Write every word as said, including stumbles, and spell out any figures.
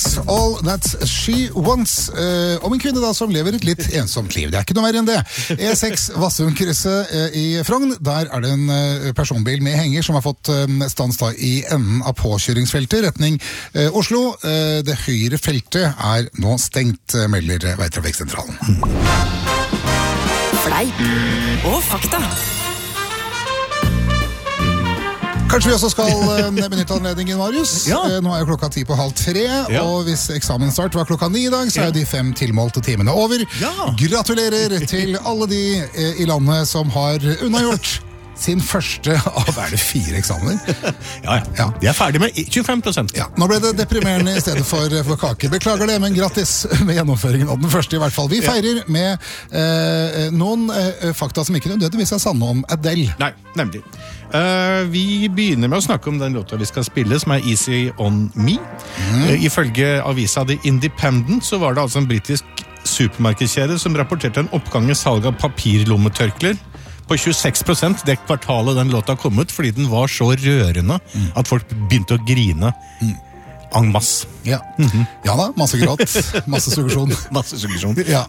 That's all that she wants. Uh, om en kvinne da som lever et litt ensomt liv. Det er ikke noe mer enn det. E seks Vassumkrysset uh, i Frogn. Der er det en uh, personbil med henger som har fått uh, stans da i enden av påkjøringsfeltet, retning uh, Oslo. Uh, det høyre feltet er nå stengt, uh, melder Veitrafikksentralen. Fleip og fakta. Kanskje vi også skal benytte anledningen, Marius. Ja. Nå er jo klokka ti på halv tre, ja. Og hvis eksamensstart var klokka ni i dag, så er jo de fem tilmålte timene over. Ja. Gratulerer til alle de i landet som har unnagjort sin første av, er det fire eksamener? Ja, ja. Ja. De er ferdig med tjuefem prosent. Ja, nå ble det deprimerende i stedet for, for kake. Beklager det, men grattis med gjennomføringen av den første i hvert fall. Vi feirer med eh, noen eh, fakta som ikke nødvendigvis er sanne om Adele. Nei, nemlig. Uh, vi begynner med å snakke om den låta vi skal spille, som er Easy On Me. Mm. Uh, ifølge avisa The Independent så var det altså en britisk supermarkedskjede som rapporterte en oppgang i salg av papirlommetørkler på tjueseks prosent det kvartalet den låta kom ut, fordi den var så rørende mm. at folk begynte å grine mm. en masse. Ja. Mm-hmm. Ja da, masse gråt, masse suggesjon. Masse suggesjon. Ja.